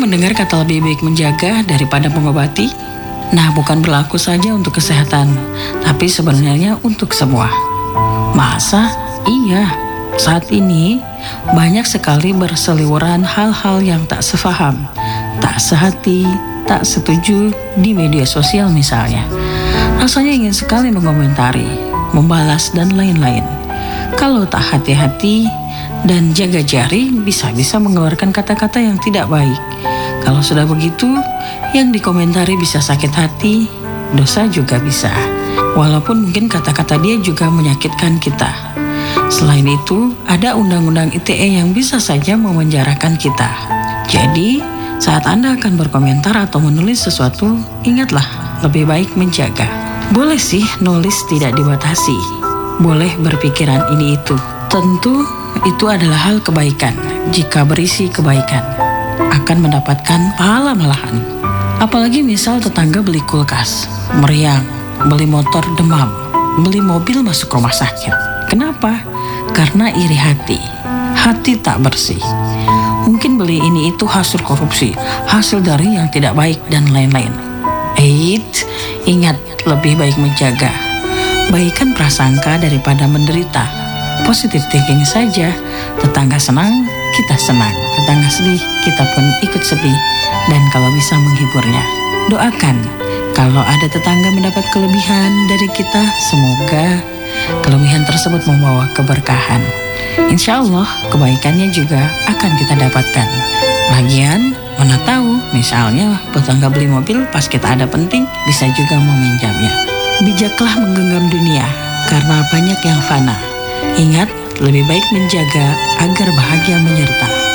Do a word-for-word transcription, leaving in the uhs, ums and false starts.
mendengar kata lebih baik menjaga daripada mengobati? Nah, bukan berlaku saja untuk kesehatan, tapi sebenarnya untuk semua. Masa? Iya, saat ini banyak sekali berseliweran hal-hal yang tak sefaham, tak sehati, tak setuju di media sosial misalnya. Rasanya ingin sekali mengomentari, membalas, dan lain-lain. Kalau tak hati-hati dan jaga jari, bisa-bisa mengeluarkan kata-kata yang tidak baik. Kalau sudah begitu, yang dikomentari bisa sakit hati, dosa juga bisa. Walaupun mungkin kata-kata dia juga menyakitkan kita. Selain itu, ada undang-undang I T E yang bisa saja memenjarakan kita. Jadi, saat Anda akan berkomentar atau menulis sesuatu, ingatlah, lebih baik menjaga. Boleh sih nulis tidak dibatasi. Boleh berpikiran ini itu. Tentu itu adalah hal kebaikan. Jika berisi kebaikan, akan mendapatkan pahala malahan. Apalagi misal tetangga beli kulkas, meriang, beli motor demam, beli mobil masuk rumah sakit. Kenapa? Karena iri hati. Hati tak bersih. Mungkin beli ini itu hasil korupsi, hasil dari yang tidak baik dan lain-lain. Eits, ingat, lebih baik menjaga. Baikkan prasangka daripada menderita. Positive thinking saja. Tetangga senang, kita senang. Tetangga sedih, kita pun ikut sedih. Dan kalau bisa menghiburnya. Doakan, kalau ada tetangga mendapat kelebihan dari kita, semoga kelebihan tersebut membawa keberkahan. Insya Allah, kebaikannya juga akan kita dapatkan. Lagian, mana tahu, misalnya tetangga beli mobil, pas kita ada penting, bisa juga meminjamnya. Bijaklah menggenggam dunia, karena banyak yang fana. Ingat, lebih baik menjaga agar bahagia menyerta.